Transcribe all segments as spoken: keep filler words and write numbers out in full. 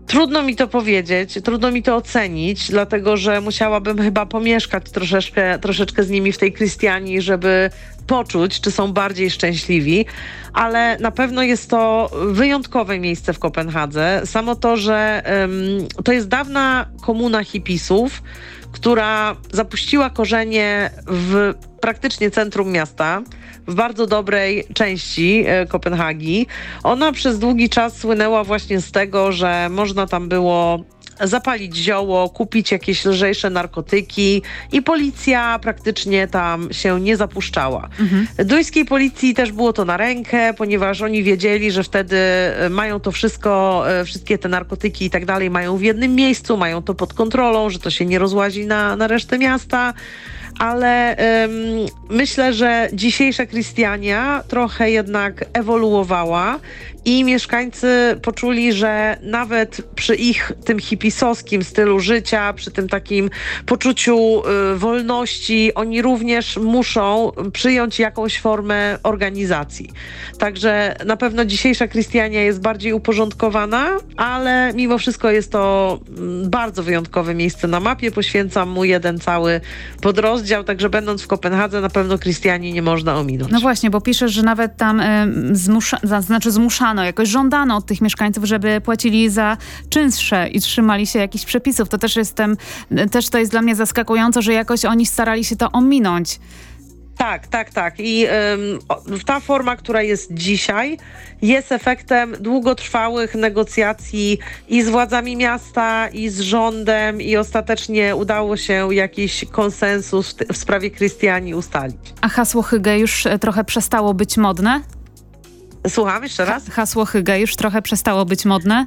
Trudno mi to powiedzieć, trudno mi to ocenić, dlatego że musiałabym chyba pomieszkać troszeczkę, troszeczkę z nimi w tej Krystianii, żeby poczuć, czy są bardziej szczęśliwi, ale na pewno jest to wyjątkowe miejsce w Kopenhadze. Samo to, że um, to jest dawna komuna hipisów, która zapuściła korzenie w praktycznie centrum miasta, w bardzo dobrej części e, Kopenhagi. Ona przez długi czas słynęła właśnie z tego, że można tam było zapalić zioło, kupić jakieś lżejsze narkotyki i policja praktycznie tam się nie zapuszczała. Mhm. Duńskiej policji też było to na rękę, ponieważ oni wiedzieli, że wtedy mają to wszystko, wszystkie te narkotyki i tak dalej mają w jednym miejscu, mają to pod kontrolą, że to się nie rozłazi na, na resztę miasta. Ale ym, myślę, że dzisiejsza Krystiania trochę jednak ewoluowała i mieszkańcy poczuli, że nawet przy ich tym hipisowskim stylu życia, przy tym takim poczuciu y, wolności, oni również muszą przyjąć jakąś formę organizacji. Także na pewno dzisiejsza Krystiania jest bardziej uporządkowana, ale mimo wszystko jest to mm, bardzo wyjątkowe miejsce na mapie. Poświęcam mu jeden cały podrozdział, także będąc w Kopenhadze na pewno Krystianii nie można ominąć. No właśnie, bo piszesz, że nawet tam y, zmusza, znaczy zmuszano, jakoś żądano od tych mieszkańców, żeby płacili za czynsze i trzymali się jakichś przepisów. To też jestem, też to jest dla mnie zaskakujące, że jakoś oni starali się to ominąć. Tak, tak, tak. I ym, ta forma, która jest dzisiaj, jest efektem długotrwałych negocjacji i z władzami miasta, i z rządem, i ostatecznie udało się jakiś konsensus w, w sprawie Krystianii ustalić. A hasło Hygge już trochę przestało być modne? Słucham jeszcze raz? Ha- hasło Hygge już trochę przestało być modne?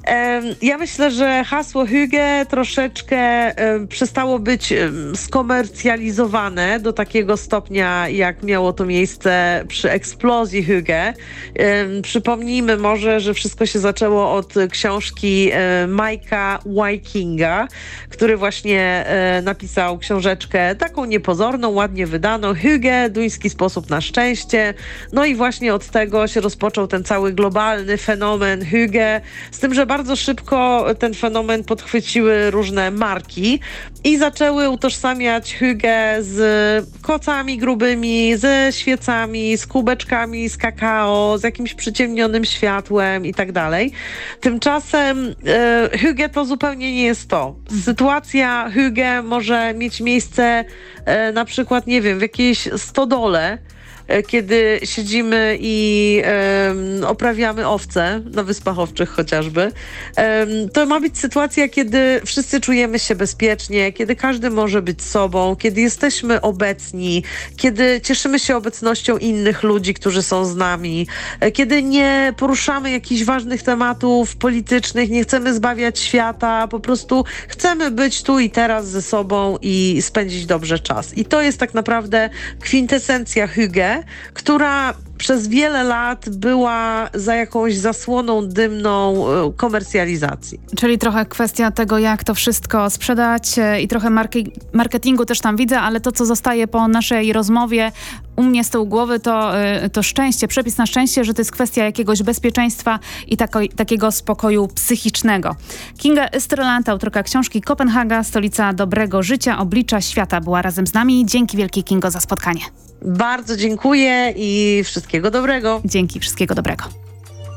Ja myślę, że hasło Hygge troszeczkę um, przestało być um, skomercjalizowane do takiego stopnia, jak miało to miejsce przy eksplozji Hygge. Um, przypomnijmy może, że wszystko się zaczęło od książki um, Majka Wikinga, który właśnie um, napisał książeczkę taką niepozorną, ładnie wydaną, Hygge, duński sposób na szczęście. No i właśnie od tego się rozpoczął ten cały globalny fenomen Hygge, z tym, że bardzo szybko ten fenomen podchwyciły różne marki i zaczęły utożsamiać Hygge z kocami grubymi, ze świecami, z kubeczkami, z kakao, z jakimś przyciemnionym światłem i tak dalej. Tymczasem e, Hygge to zupełnie nie jest to. Sytuacja Hygge może mieć miejsce e, na przykład, nie wiem, w jakiejś stodole, kiedy siedzimy i um, oprawiamy owce na Wyspach Owczych chociażby. Um, to ma być sytuacja, kiedy wszyscy czujemy się bezpiecznie, kiedy każdy może być sobą, kiedy jesteśmy obecni, kiedy cieszymy się obecnością innych ludzi, którzy są z nami, kiedy nie poruszamy jakichś ważnych tematów politycznych, nie chcemy zbawiać świata, po prostu chcemy być tu i teraz ze sobą i spędzić dobrze czas. I to jest tak naprawdę kwintesencja Hygge, która przez wiele lat była za jakąś zasłoną dymną komercjalizacji. Czyli trochę kwestia tego, jak to wszystko sprzedać i trochę marki- marketingu też tam widzę, ale to, co zostaje po naszej rozmowie u mnie z tyłu głowy, to, to szczęście, przepis na szczęście, że to jest kwestia jakiegoś bezpieczeństwa i tako, takiego spokoju psychicznego. Kinga Österland, autorka książki Kopenhaga, stolica dobrego życia, oblicza świata, była razem z nami. Dzięki wielkie, Kingo, za spotkanie. Bardzo dziękuję i wszystkiego dobrego. Dzięki, wszystkiego dobrego.